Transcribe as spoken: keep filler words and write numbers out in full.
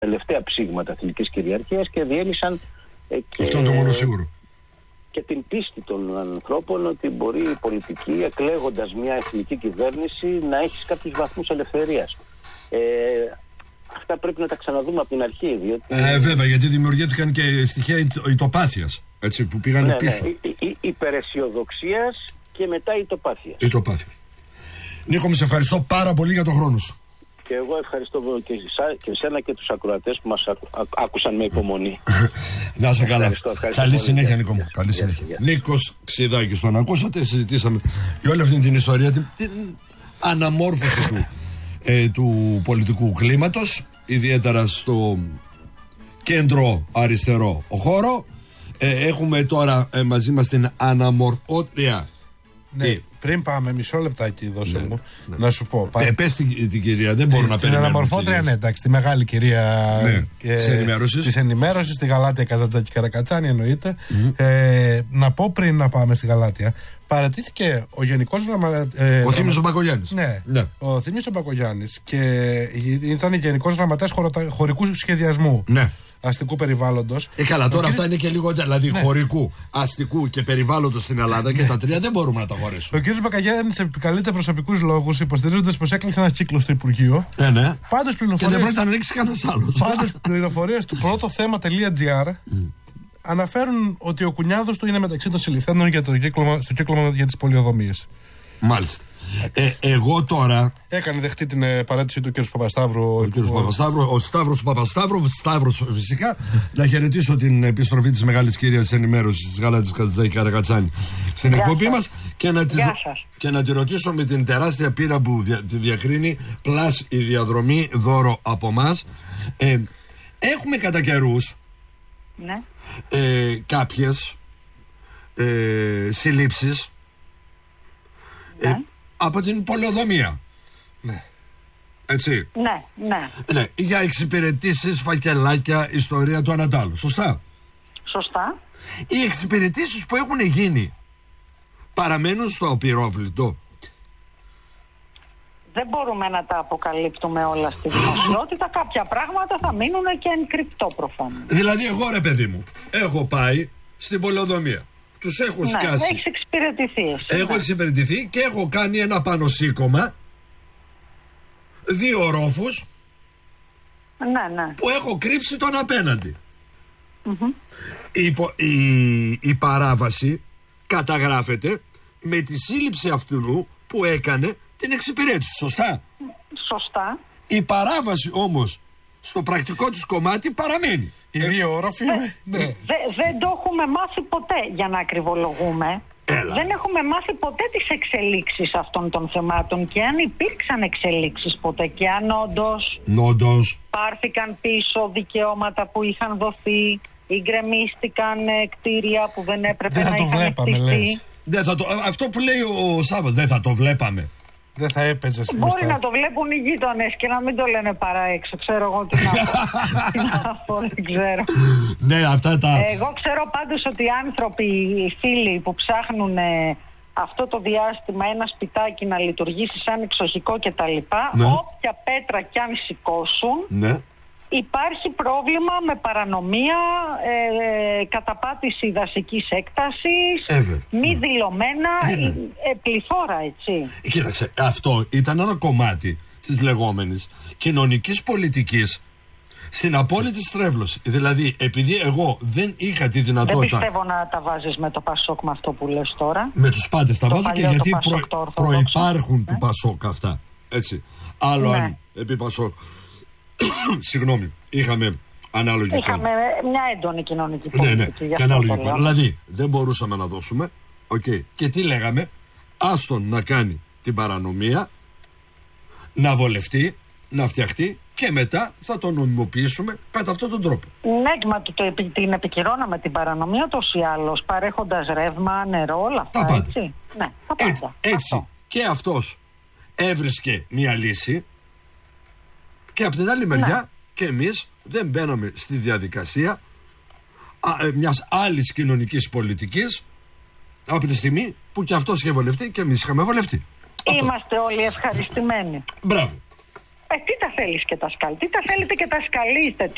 τελευταία ψήγματα εθνικής κυριαρχίας και διέλυσαν ε, και, αυτό είναι το μόνο σίγουρο. Και την πίστη των ανθρώπων ότι μπορεί η πολιτική, εκλέγοντας μια εθνική κυβέρνηση, να έχει κάποιους βαθμούς ελευθερίας. Ε, αυτά πρέπει να τα ξαναδούμε από την αρχή. Διότι... Ε, βέβαια, γιατί δημιουργήθηκαν και στοιχεία ητοπάθειας, έτσι, που πήγαν ναι, πίσω. Ναι, η, η, υπεραισιοδοξίας και μετά ητοπάθειας. Ητοπάθεια. Νίκο, μου σε ευχαριστώ πάρα πολύ για τον χρόνο σου. Και εγώ ευχαριστώ και, και εσένα και τους ακροατές που μας άκουσαν με υπομονή. Να είσαι καλά. Ευχαριστώ, ευχαριστώ Καλή πολύ. συνέχεια, Νίκο μου. Καλή συνέχεια. Νίκος Ξηδάκης, τον ακούσατε, συζητήσαμε για όλη αυτή την ιστορία, την, την αναμόρφωση του, ε, του πολιτικού κλίματος, ιδιαίτερα στο κέντρο αριστερό χώρο. Ε, έχουμε τώρα ε, μαζί μας την αναμορφώτρια. Ναι, και... πριν πάμε, μισό λεπτάκι δώσε ναι, μου, ναι. να σου πω. Ε, πες την, την κυρία, δεν μπορώ ε, να περιμένω. Την αναμορφώτρια, ναι, εντάξει, τη μεγάλη κυρία ναι, ε, της ενημέρωσης. Της ενημέρωσης, τη Γαλάτια Καζαντζάκη Καρακατσάνη εννοείται. Mm-hmm. Ε, να πω πριν να πάμε στη Γαλάτια, παρατήθηκε ο Γενικός Γραμματέας. Ε, ο Θήμιος ο Μπακογιάννης. Ναι, ναι, ο Θήμιος ο Μπακογιάννης και ήταν Γενικός Γραμματέας χωρικού σχεδιασμού. Ναι. Αστικού περιβάλλοντος. Ε, καλά, τώρα κύρι... αυτά είναι και λίγο. Δηλαδή, ναι. χωρικού, αστικού και περιβάλλοντος στην Ελλάδα και τα τρία δεν μπορούμε να τα χωρίσουμε. Ο κ. Μπακογιάννης επικαλείται προσωπικούς λόγους, υποστηρίζοντας πως έκλεισε ένας κύκλος στο Υπουργείο. Ε, ναι. Πάντως πληροφορίες. Και δεν πρόκειται να ανοίξει κανένας άλλος. Πάντως πληροφορίες του πρώτο θέμα.gr mm. αναφέρουν ότι ο κουνιάδος του είναι μεταξύ των συλληφθέντων για το κύκλωμα, στο κύκλωμα για τις πολιοδομίες. Μάλιστα. Ε, εγώ τώρα. Έκανε δεχτεί την ε, παρέτηση του κ. Παπασταύρου. Ο κ. Παπασταύρου, ο Σταύρος του Παπασταύρου, Σταύρος φυσικά. Να χαιρετήσω την επιστροφή της μεγάλης κυρίας της ενημέρωσης της Γαλάτης Καζαντζάκη Καρακατσάνη στην εκπομπή μας και, να τη, και να τη ρωτήσω με την τεράστια πείρα που δια, τη διακρίνει, πλάς η διαδρομή δώρο από εμάς. Ε, έχουμε κατά καιρούς ναι. ε, κάποιες ε, συλλήψεις. Ναι. Ε, από την πολεοδομία. Ναι. Έτσι. Ναι, ναι. Ναι. Για εξυπηρετήσεις, φακελάκια, ιστορία του ανατάλου. Σωστά. Σωστά. Οι εξυπηρετήσεις που έχουν γίνει παραμένουν στο απειρόβλητο. Δεν μπορούμε να τα αποκαλύπτουμε όλα στη δημοσιότητα. Κάποια πράγματα θα μείνουν και εν κρυπτό προφανώς. Δηλαδή εγώ, ρε παιδί μου, έχω πάει στην πολεοδομία. Τους έχω ναι, σκάσει. Έχεις εξυπηρετηθεί εσύ. Έχω ναι. εξυπηρετηθεί και έχω κάνει ένα πάνω σήκωμα, δύο ορόφους, ναι, ναι. που έχω κρύψει τον απέναντι. Mm-hmm. Η, η, η παράβαση καταγράφεται με τη σύλληψη αυτού που έκανε την εξυπηρέτηση. Σωστά. Σωστά. Η παράβαση όμως στο πρακτικό της κομμάτι παραμένει. Οι δύο όροφοι. Δε, ναι. δε, δεν το έχουμε μάθει ποτέ, για να ακριβολογούμε. Έλα. Δεν έχουμε μάθει ποτέ τις εξελίξεις αυτών των θεμάτων και αν υπήρξαν εξελίξεις ποτέ και αν όντως Νόντως. πάρθηκαν πίσω δικαιώματα που είχαν δοθεί ή γκρεμίστηκαν κτίρια που δεν έπρεπε δεν να το είχαν βλέπαμε, εκτιθεί. Δεν θα το, αυτό που λέει ο Σάββας, δεν θα το βλέπαμε. Δεν θα έπαιζε. Μπορεί να το βλέπουν οι γείτονες και να μην το λένε παρά έξω. Ξέρω εγώ τι να πω. Τι να πω, δεν ξέρω. Ναι, αυτά τα... Εγώ ξέρω πάντως ότι οι άνθρωποι, οι φίλοι που ψάχνουν ε, αυτό το διάστημα ένα σπιτάκι να λειτουργήσει σαν εξοχικό κτλ. Ναι. Όποια πέτρα κι αν σηκώσουν, ναι. υπάρχει πρόβλημα με παρανομία, ε, καταπάτηση δασικής έκτασης, Ever. μη δηλωμένα, ε, ε, πληθώρα, έτσι. Κοίταξε, αυτό ήταν ένα κομμάτι της λεγόμενης κοινωνικής πολιτικής στην απόλυτη στρέβλωση. Δηλαδή, επειδή εγώ δεν είχα τη δυνατότητα... Δεν πιστεύω να τα βάζεις με το Πασόκ με αυτό που λες τώρα. Με τους πάντες τα το βάζω και παλιό, γιατί Πασόκ, προ, το προϋπάρχουν ναι. του Πασόκ αυτά. Έτσι. Άλλο ναι. αν επί Πασόκ... Συγγνώμη, είχαμε ανάλογη Είχαμε εικόνα. Μια έντονη κοινωνική πολιτική. Ναι, ναι, και ανάλογη εικόνα. Δηλαδή, δεν μπορούσαμε να δώσουμε. Okay. Και τι λέγαμε, άστον να κάνει την παρανομία, να βολευτεί, να φτιαχτεί και μετά θα το νομιμοποιήσουμε κατά αυτόν τον τρόπο. Ναι, μα το, το, την επικυρώναμε την παρανομία τόσο ή άλλως, παρέχοντας ρεύμα, νερό, όλα αυτά. Τα πάντα. Έτσι. Ναι, τα πάντα. Έτσι, έτσι. Αυτό. Και αυτός έβρισκε μια λύση. Και από την άλλη μεριά ναι. και εμείς δεν μπαίναμε στη διαδικασία α, ε, μιας άλλης κοινωνικής πολιτικής από τη στιγμή που και αυτός είχε βολευτεί και εμείς είχαμε βολευτεί. Είμαστε αυτό. Όλοι ευχαριστημένοι. Μπράβο. Ε, τι τα θέλεις και τα σκαλ, τι τα θέλετε και τα σκαλίστε